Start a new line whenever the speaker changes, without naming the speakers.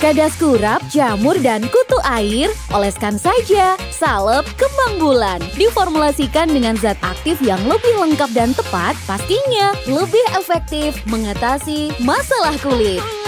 Kadas kurap, jamur, dan kutu air, oleskan saja. Salep kembang bulan. Diformulasikan dengan zat aktif yang lebih lengkap dan tepat, pastinya lebih efektif mengatasi masalah kulit.